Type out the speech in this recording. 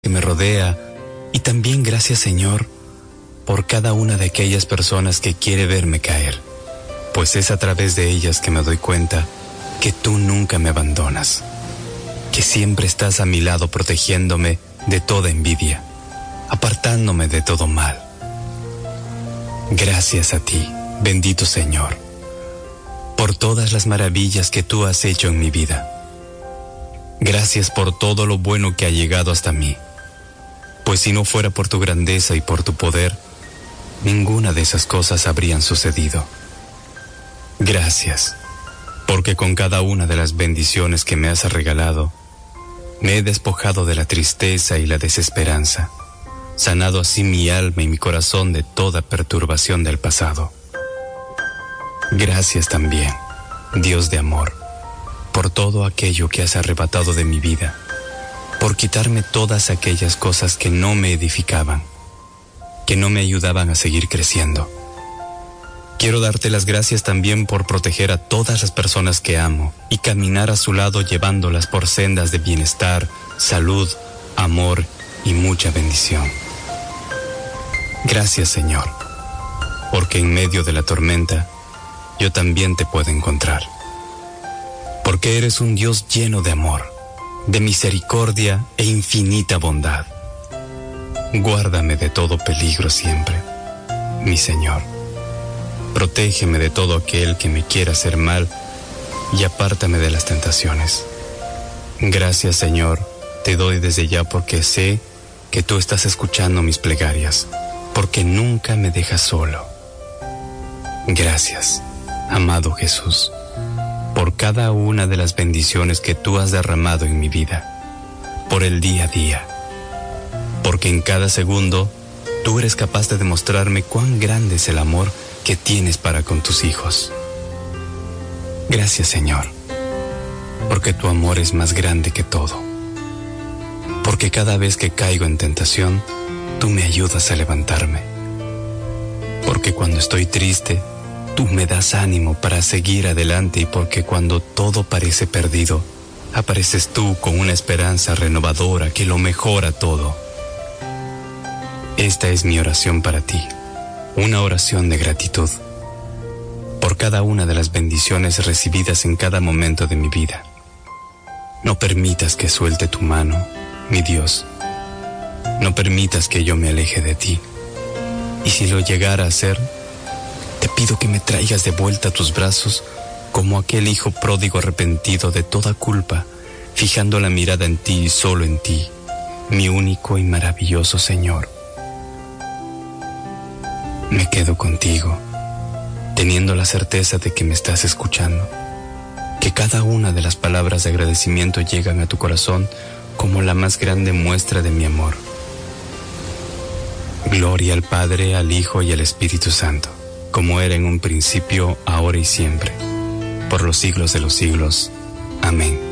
que me rodea, y también gracias, Señor, por cada una de aquellas personas que quiere verme caer, pues es a través de ellas que me doy cuenta que tú nunca me abandonas, que siempre estás a mi lado protegiéndome de toda envidia, apartándome de todo mal. Gracias a ti, bendito Señor, por todas las maravillas que tú has hecho en mi vida. Gracias por todo lo bueno que ha llegado hasta mí, pues si no fuera por tu grandeza y por tu poder, ninguna de esas cosas habrían sucedido. Gracias, porque con cada una de las bendiciones que me has regalado, me he despojado de la tristeza y la desesperanza, sanado así mi alma y mi corazón de toda perturbación del pasado. Gracias también, Dios de amor, por todo aquello que has arrebatado de mi vida, por quitarme todas aquellas cosas que no me edificaban, que no me ayudaban a seguir creciendo. Quiero darte las gracias también por proteger a todas las personas que amo y caminar a su lado llevándolas por sendas de bienestar, salud, amor y mucha bendición. Gracias, Señor, porque en medio de la tormenta yo también te puedo encontrar. Porque eres un Dios lleno de amor, de misericordia e infinita bondad. Guárdame de todo peligro siempre, mi Señor. Protégeme de todo aquel que me quiera hacer mal y apártame de las tentaciones. Gracias, Señor, te doy desde ya porque sé que tú estás escuchando mis plegarias, porque nunca me dejas solo. Gracias, amado Jesús, por cada una de las bendiciones que tú has derramado en mi vida, por el día a día, porque en cada segundo tú eres capaz de demostrarme cuán grande es el amor que tienes para con tus hijos. Gracias, Señor, porque tu amor es más grande que todo, porque cada vez que caigo en tentación, tú me ayudas a levantarme, porque cuando estoy triste, tú me das ánimo para seguir adelante y porque cuando todo parece perdido, apareces tú con una esperanza renovadora que lo mejora todo. Esta es mi oración para ti, una oración de gratitud por cada una de las bendiciones recibidas en cada momento de mi vida. No permitas que suelte tu mano, mi Dios. No permitas que yo me aleje de ti. Y si lo llegara a hacer, te pido que me traigas de vuelta a tus brazos como aquel hijo pródigo arrepentido de toda culpa, fijando la mirada en ti y solo en ti, mi único y maravilloso Señor. Me quedo contigo, teniendo la certeza de que me estás escuchando, que cada una de las palabras de agradecimiento llegan a tu corazón como la más grande muestra de mi amor. Gloria al Padre, al Hijo y al Espíritu Santo, como era en un principio, ahora y siempre, por los siglos de los siglos. Amén.